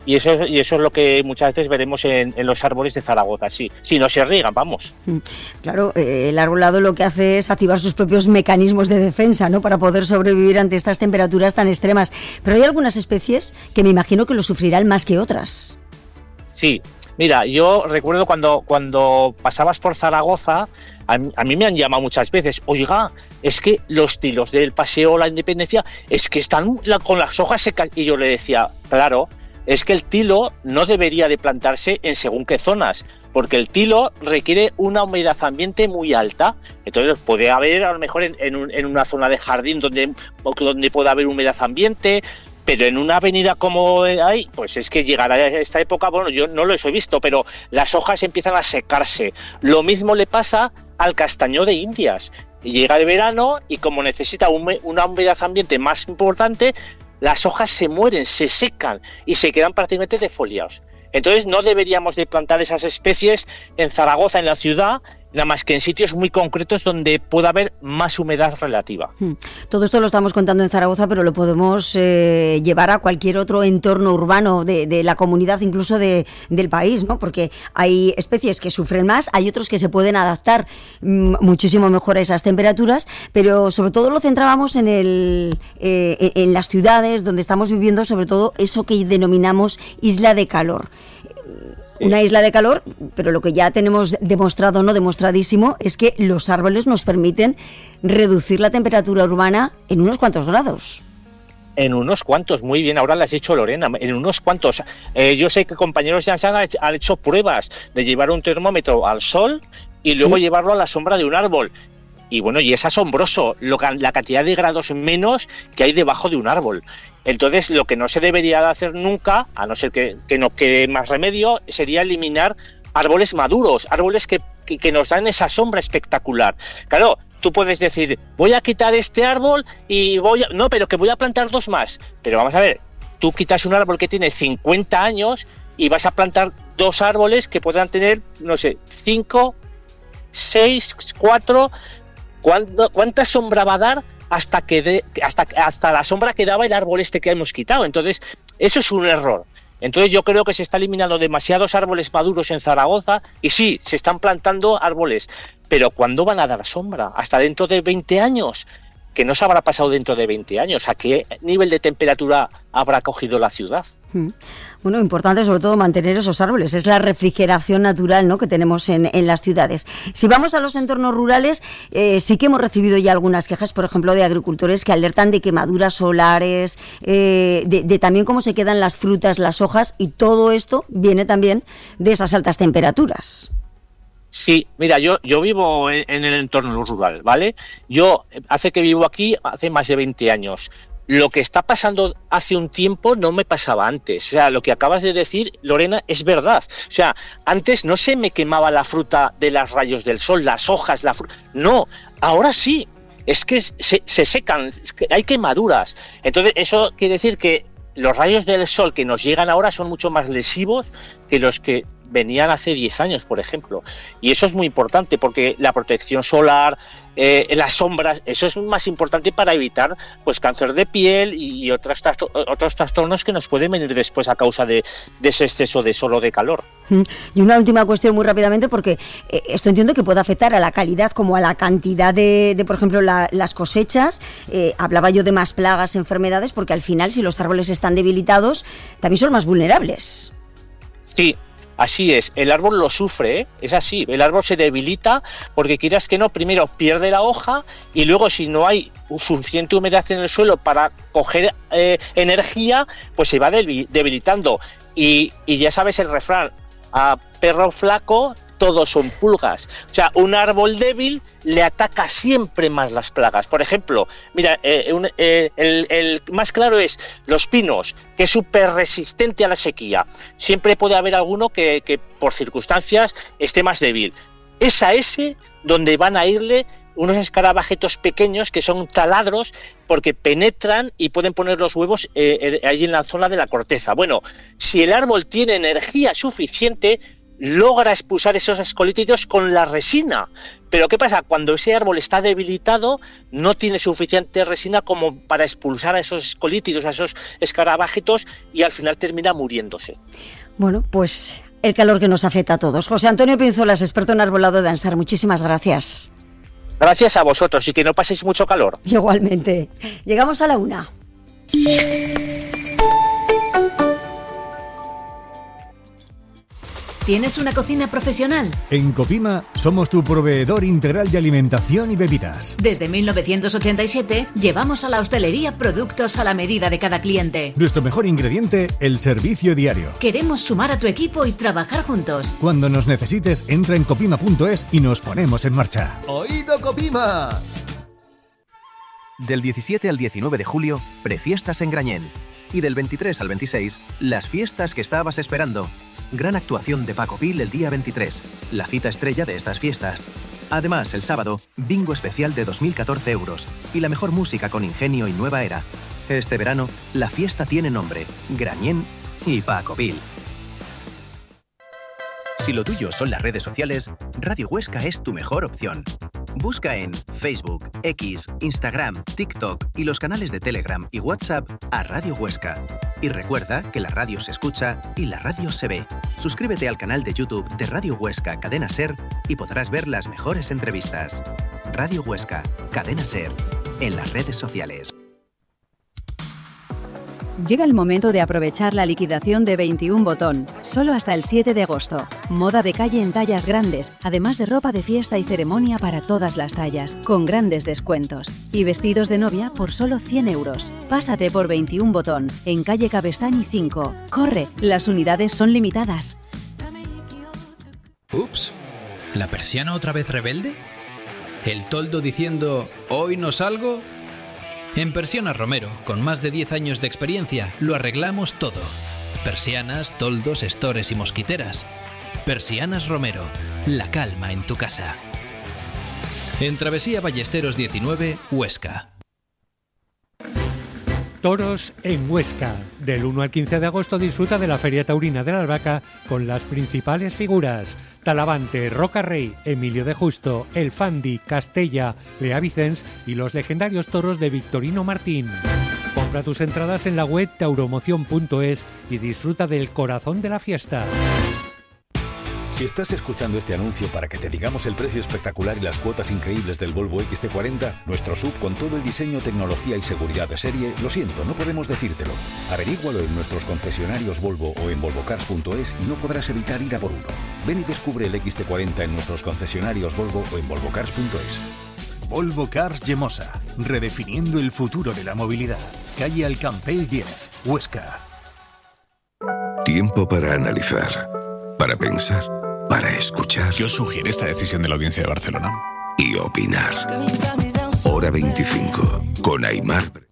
y eso es lo que muchas veces veremos en los árboles de Zaragoza, sí. Si no se riegan, vamos. Claro, el arbolado lo que hace es activar sus propios mecanismos de defensa, ¿no? Para poder sobrevivir ante estas temperaturas tan extremas. Pero hay algunas especies que me imagino que lo sufrirán más que otras. Sí, mira, yo recuerdo cuando pasabas por Zaragoza, a mí me han llamado muchas veces, oiga, es que los tilos del Paseo La Independencia es que están con las hojas secas, y yo le decía, claro, es que el tilo no debería de plantarse en según qué zonas, porque el tilo requiere una humedad ambiente muy alta. Entonces puede haber a lo mejor en una zona de jardín donde pueda haber humedad ambiente, pero en una avenida como hay, pues es que llegará a esta época, bueno, yo no lo he visto, pero las hojas empiezan a secarse. Lo mismo le pasa al castaño de Indias. Llega el verano y como necesita una humedad ambiente más importante, las hojas se mueren, se secan y se quedan prácticamente defoliados. Entonces no deberíamos de plantar esas especies en Zaragoza, en la ciudad, nada más que en sitios muy concretos donde pueda haber más humedad relativa. Todo esto lo estamos contando en Zaragoza, pero lo podemos llevar a cualquier otro entorno urbano de la comunidad, incluso del país, ¿no? Porque hay especies que sufren más, hay otros que se pueden adaptar muchísimo mejor a esas temperaturas, pero sobre todo lo centrábamos en las ciudades donde estamos viviendo, sobre todo eso que denominamos isla de calor. Una isla de calor, pero lo que ya tenemos demostrado, no demostradísimo, es que los árboles nos permiten reducir la temperatura urbana en unos cuantos grados. En unos cuantos, muy bien, ahora lo has dicho Lorena, en unos cuantos. Yo sé que compañeros ya han hecho pruebas de llevar un termómetro al sol y luego llevarlo a la sombra de un árbol. Y bueno, y es asombroso la cantidad de grados menos que hay debajo de un árbol. Entonces, lo que no se debería de hacer nunca, a no ser que no quede más remedio, sería eliminar árboles maduros, árboles que nos dan esa sombra espectacular. Claro, tú puedes decir, voy a quitar este árbol y no, pero que voy a plantar 2 más. Pero vamos a ver, tú quitas un árbol que tiene 50 años y vas a plantar 2 árboles que puedan tener, no sé, 5, 6, 4... ¿Cuánta sombra va a dar hasta la sombra que daba el árbol este que hemos quitado? Entonces, eso es un error. Entonces yo creo que se está eliminando demasiados árboles maduros en Zaragoza y sí, se están plantando árboles, pero ¿cuándo van a dar sombra? ¿Hasta dentro de 20 años? Que no se habrá pasado dentro de 20 años. ¿A qué nivel de temperatura habrá cogido la ciudad? Bueno, importante sobre todo mantener esos árboles, es la refrigeración natural, ¿no?, que tenemos en las ciudades. Si vamos a los entornos rurales, sí que hemos recibido ya algunas quejas, por ejemplo, de agricultores que alertan de quemaduras solares, de también cómo se quedan las frutas, las hojas, y todo esto viene también de esas altas temperaturas. Sí, mira, yo vivo en el entorno rural, ¿vale? Yo hace que vivo aquí, hace más de 20 años. Lo que está pasando hace un tiempo no me pasaba antes. O sea, lo que acabas de decir, Lorena, es verdad. O sea, antes no se me quemaba la fruta de los rayos del sol, las hojas, la fruta. No, ahora sí. Es que se secan, es que hay quemaduras. Entonces, eso quiere decir que los rayos del sol que nos llegan ahora son mucho más lesivos que los que venían hace 10 años, por ejemplo. Y eso es muy importante porque la protección solar, las sombras, eso es más importante para evitar pues cáncer de piel y otros trastornos que nos pueden venir después a causa de ese exceso de sol o de calor. Y una última cuestión muy rápidamente, porque esto entiendo que puede afectar a la calidad como a la cantidad de por ejemplo, las cosechas. Hablaba yo de más plagas, enfermedades, porque al final si los árboles están debilitados también son más vulnerables. Sí. Así es, el árbol lo sufre, ¿eh? Es así, el árbol se debilita porque quieras que no, primero pierde la hoja y luego si no hay suficiente humedad en el suelo para coger energía, pues se va debilitando. Y ya sabes el refrán, a perro flaco todos son pulgas. O sea, un árbol débil le ataca siempre más las plagas. Por ejemplo, mira, el más claro es los pinos, que es súper resistente a la sequía. Siempre puede haber alguno que por circunstancias esté más débil. Es a ese donde van a irle unos escarabajetos pequeños que son taladros porque penetran y pueden poner los huevos ahí en la zona de la corteza. Bueno, si el árbol tiene energía suficiente, logra expulsar esos escolítidos con la resina, Pero ¿qué pasa? Cuando ese árbol está debilitado, no tiene suficiente resina como para expulsar a esos colítidos, a esos escarabajitos, y al final termina muriéndose. Bueno, pues el calor que nos afecta a todos. José Antonio Pinzolas, experto en arbolado de Ansar, muchísimas gracias. Gracias a vosotros y que no paséis mucho calor. Igualmente. Llegamos a la 1. ¿Tienes una cocina profesional? En Copima somos tu proveedor integral de alimentación y bebidas. Desde 1987 llevamos a la hostelería productos a la medida de cada cliente. Nuestro mejor ingrediente, el servicio diario. Queremos sumar a tu equipo y trabajar juntos. Cuando nos necesites, entra en copima.es y nos ponemos en marcha. ¡Oído, Copima! Del 17 al 19 de julio, prefiestas en Grañén. Y del 23 al 26, las fiestas que estabas esperando. Gran actuación de Paco Pil el día 23, la cita estrella de estas fiestas. Además, el sábado, bingo especial de 2.014 euros y la mejor música con ingenio y nueva era. Este verano, la fiesta tiene nombre, Grañén y Paco Pil. Si lo tuyo son las redes sociales, Radio Huesca es tu mejor opción. Busca en Facebook, X, Instagram, TikTok y los canales de Telegram y WhatsApp a Radio Huesca. Y recuerda que la radio se escucha y la radio se ve. Suscríbete al canal de YouTube de Radio Huesca Cadena Ser y podrás ver las mejores entrevistas. Radio Huesca, Cadena Ser, en las redes sociales. Llega el momento de aprovechar la liquidación de 21 Botón, solo hasta el 7 de agosto. Moda de calle en tallas grandes, además de ropa de fiesta y ceremonia para todas las tallas, con grandes descuentos. Y vestidos de novia por solo 100 euros. Pásate por 21 Botón, en calle Cabestany 5. ¡Corre! Las unidades son limitadas. Ups, ¿la persiana otra vez rebelde? ¿El toldo diciendo, hoy no salgo? En Persianas Romero, con más de 10 años de experiencia, lo arreglamos todo. Persianas, toldos, estores y mosquiteras. Persianas Romero, la calma en tu casa. En Travesía Ballesteros 19, Huesca. Toros en Huesca. Del 1 al 15 de agosto disfruta de la Feria Taurina de la Albahaca con las principales figuras: Talavante, Roca Rey, Emilio de Justo, El Fandi, Castella, Lea Vicens y los legendarios toros de Victorino Martín. Compra tus entradas en la web tauromoción.es y disfruta del corazón de la fiesta. Si estás escuchando este anuncio para que te digamos el precio espectacular y las cuotas increíbles del Volvo XC40, nuestro SUV con todo el diseño, tecnología y seguridad de serie, lo siento, no podemos decírtelo. Averígualo en nuestros concesionarios Volvo o en volvocars.es y no podrás evitar ir a por uno. Ven y descubre el XC40 en nuestros concesionarios Volvo o en volvocars.es. Volvo Cars Yemosa, redefiniendo el futuro de la movilidad. Calle Alcampell 10, Huesca. Tiempo para analizar, para pensar, para escuchar. ¿Qué os sugiere esta decisión de la Audiencia de Barcelona? Y opinar. Hora 25, con Aimar.